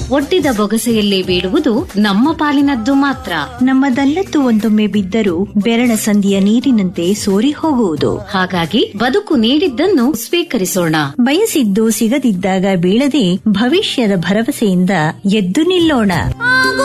ಒಡ್ಡಿದ ಬೊಗಸೆಯಲ್ಲಿ ಬೀಳುವುದು ನಮ್ಮ ಪಾಲಿನದ್ದು ಮಾತ್ರ. ನಮ್ಮದಲ್ಲದ್ದು ಒಂದೊಮ್ಮೆ ಬಿದ್ದರೂ ಬೆರಳ ಸಂಧಿಯ ನೀರಿನಂತೆ ಸೋರಿ ಹೋಗುವುದು. ಹಾಗಾಗಿ ಬದುಕು ನೀಡಿದ್ದನ್ನು ಸ್ವೀಕರಿಸೋಣ. ಬಯಸಿದ್ದು ಸಿಗದಿದ್ದಾಗ ಬೀಳದೆ ಭವಿಷ್ಯದ ಭರವಸೆಯಿಂದ ಎದ್ದು ನಿಲ್ಲೋಣ.